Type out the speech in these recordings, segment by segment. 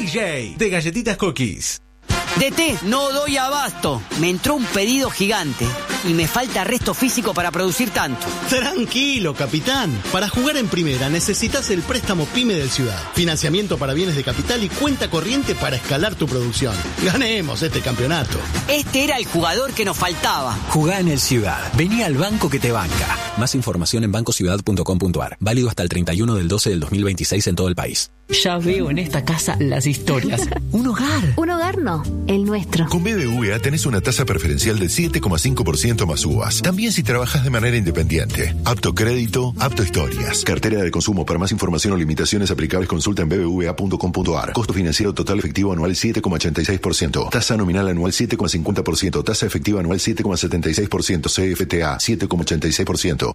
DJ de Galletitas Cookies. DT, no doy abasto. Me entró un pedido gigante y me falta resto físico para producir tanto. Tranquilo, capitán. Para jugar en primera necesitas el préstamo PYME del Ciudad. Financiamiento para bienes de capital y cuenta corriente para escalar tu producción. Ganemos este campeonato. Este era el jugador que nos faltaba. Jugá en el Ciudad. Vení al banco que te banca. Más información en bancociudad.com.ar. Válido hasta el 31 del 12 del 2026 en todo el país. Ya veo en esta casa las historias. Un hogar. Un hogar no, el nuestro. Con BBVA tenés una tasa preferencial del 7,5% más uvas. También si trabajas de manera independiente. Apto crédito, apto historias. Cartera de consumo. Para más información o limitaciones aplicables consulta en bbva.com.ar. Costo financiero total efectivo anual 7,86%. Tasa nominal anual 7,50%. Tasa efectiva anual 7,76%. CFTA 7,86%.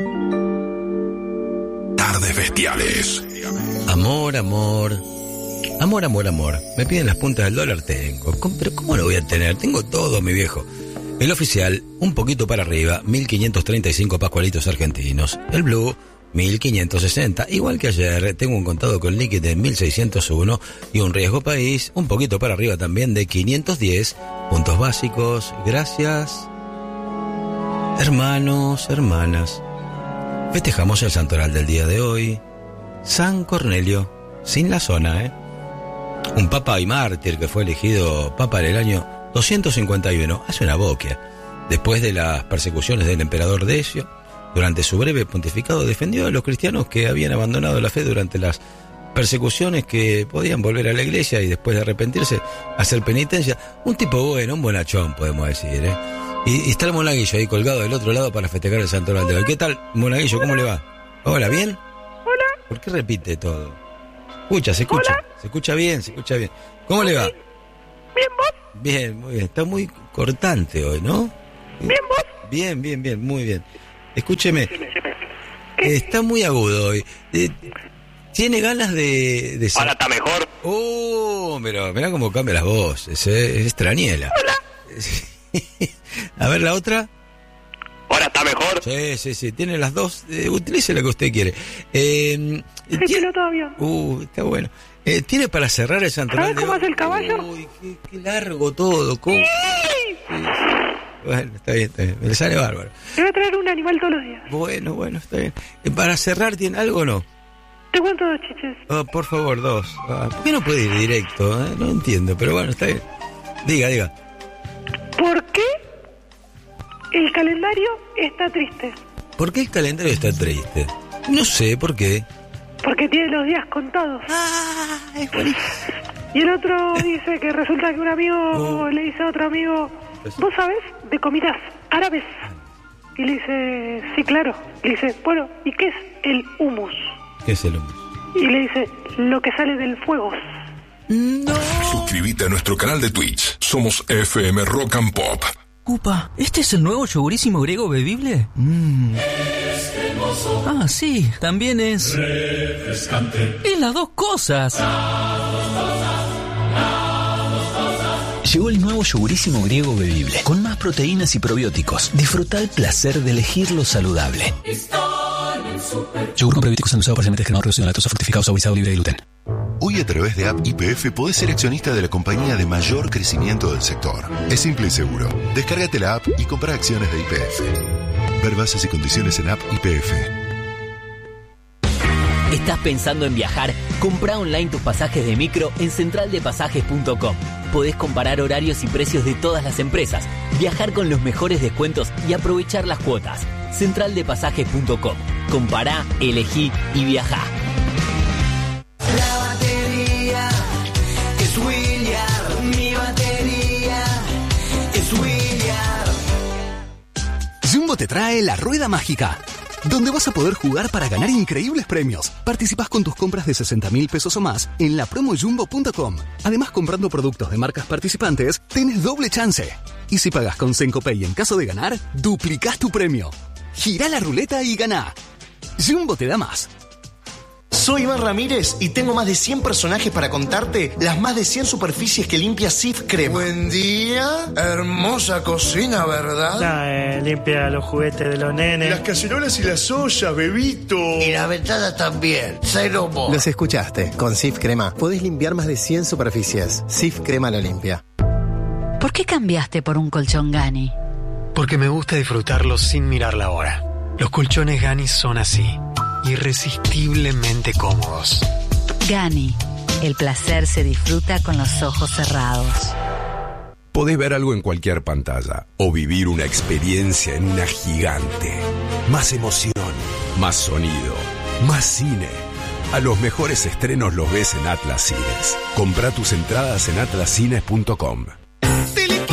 Tardes bestiales. Amor, amor. Amor, amor, amor. Me piden las puntas del dólar, tengo. Pero ¿cómo lo voy a tener? Tengo todo, mi viejo. El oficial, un poquito para arriba, 1.535 pascualitos argentinos. El blue, 1.560. Igual que ayer, tengo un contado con líquido de 1.601 y un riesgo país, un poquito para arriba también, de 510. Puntos básicos. Gracias. Hermanos, hermanas. Festejamos el santoral del día de hoy. San Cornelio, sin la zona, Un papa y mártir que fue elegido papa en el año 251, hace una boquia. Después de las persecuciones del emperador Decio, durante su breve pontificado defendió a los cristianos que habían abandonado la fe durante las persecuciones, que podían volver a la iglesia y después de arrepentirse hacer penitencia. Un tipo bueno, un bonachón, podemos decir, Y está el monaguillo ahí colgado del otro lado para festejar el santoral de hoy. ¿Qué tal, monaguillo? ¿Cómo le va? Hola, ¿bien? Hola. ¿Por qué repite todo? Se escucha. Hola. Se escucha bien. ¿Cómo le va? Bien, ¿vos? Bien, muy bien. Está muy cortante hoy, ¿no? Bien, ¿vos? Bien, muy bien. Escúcheme. Está muy agudo hoy. ¿Tiene ganas de Ahora está mejor. Pero mirá cómo cambia las voces. Es extrañela. Hola. A ver, la otra. ¿Ahora está mejor? Sí. Tiene las dos. Utilice la que usted quiere. Sí, pero todavía. Está bueno. ¿Tiene para cerrar el santoral? ¿Sabes cómo hace el caballo? Uy, qué largo todo. ¿Cómo? Sí. Bueno, está bien. Me le sale bárbaro. Te voy a traer un animal todos los días. Bueno, está bien. ¿Para cerrar tiene algo o no? Te cuento 2 chiches. Por favor, 2. ¿Por qué no puede ir directo? No entiendo, pero bueno, está bien. Diga. ¿Por qué el calendario está triste? ¿Por qué el calendario está triste? No sé, ¿por qué? Porque tiene los días contados. Es buenísimo. Y el otro dice que resulta que un amigo le dice a otro amigo, ¿vos sabés de comidas árabes? Y le dice, sí, claro. Le dice, bueno, ¿y qué es el hummus? ¿Qué es el hummus? Y le dice, lo que sale del fuego. No. Suscríbete a nuestro canal de Twitch. Somos FM Rock and Pop. Upa, ¿este es el nuevo yogurísimo griego bebible? Ah, sí, también es refrescante. Y las dos cosas. Llegó el nuevo yogurísimo griego bebible, con más proteínas y probióticos. Disfruta el placer de elegir lo saludable. Yogur con probióticos endulzado parcialmente descremado, reducido en lactosa, fructificado, saborizado, libre de gluten. Hoy a través de App YPF podés ser accionista de la compañía de mayor crecimiento del sector. Es simple y seguro. Descárgate la app y compra acciones de YPF. Ver bases y condiciones en App YPF. ¿Estás pensando en viajar? Compra online tus pasajes de micro en centraldepasajes.com. Podés comparar horarios y precios de todas las empresas, viajar con los mejores descuentos y aprovechar las cuotas. Centraldepasajes.com. Compará, elegí y viajá. La batería es Williard. Mi batería es Williard. Jumbo te trae la rueda mágica, donde vas a poder jugar para ganar increíbles premios. Participás con tus compras de 60.000 pesos o más en la promojumbo.com. Además, comprando productos de marcas participantes, tenés doble chance. Y si pagás con Sencopay en caso de ganar, duplicás tu premio. Girá la ruleta y ganá. Jumbo te da más. Soy Iván Ramírez y tengo más de 100 personajes para contarte las más de 100 superficies que limpia Cif Crema. Buen día, hermosa cocina, ¿verdad? Limpia los juguetes de los nenes. Las cacerolas y las ollas, bebito. Y la ventana también, cero mo. Los escuchaste, con Cif Crema podés limpiar más de 100 superficies. Cif Crema lo limpia. ¿Por qué cambiaste por un colchón Gani? Porque me gusta disfrutarlo sin mirar la hora. Los colchones Gani son así, irresistiblemente cómodos. Gani, el placer se disfruta con los ojos cerrados. Podés ver algo en cualquier pantalla o vivir una experiencia en una gigante. Más emoción, más sonido, más cine. A los mejores estrenos los ves en Atlas Cines. Comprá tus entradas en atlascines.com.